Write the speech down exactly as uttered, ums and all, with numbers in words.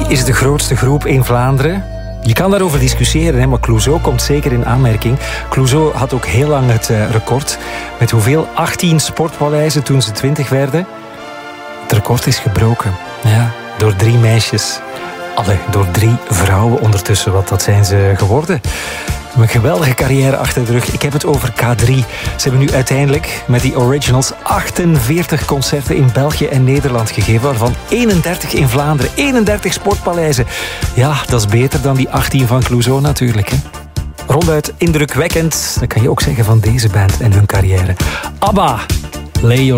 is de grootste groep in Vlaanderen? Je kan daarover discussiëren, hè, maar Clouseau komt zeker in aanmerking. Clouseau had ook heel lang het uh, record. Met hoeveel? achttien sportpaleizen toen ze twintig werden. Het record is gebroken. Ja, door drie meisjes. Allee, door drie vrouwen ondertussen. Wat dat zijn ze geworden. Een geweldige carrière achter de rug. Ik heb het over K drie. Ze hebben nu uiteindelijk met die originals achtenveertig concerten in België en Nederland gegeven, waarvan eenendertig in Vlaanderen. eenendertig sportpaleizen. Ja, dat is beter dan die achttien van Clouseau natuurlijk. Hè? Ronduit indrukwekkend. Dat kan je ook zeggen van deze band en hun carrière. ABBA, Leo.